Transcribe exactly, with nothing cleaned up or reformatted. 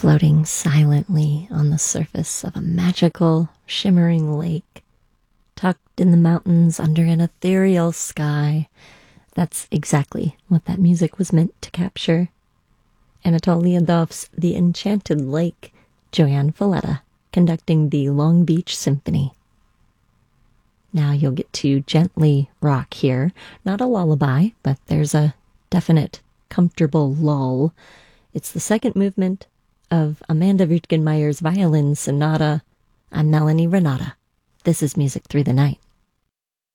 floating silently on the surface of a magical, shimmering lake, tucked in the mountains under an ethereal sky. That's exactly what that music was meant to capture. Anatol Liadov's The Enchanted Lake, Joanne Falletta conducting the Long Beach Symphony. Now you'll get to gently rock here. Not a lullaby, but there's a definite, comfortable lull. It's the second movement of Amanda Wittgenmeyer's Violin Sonata. I'm Melanie Renata. This is Music Through the Night.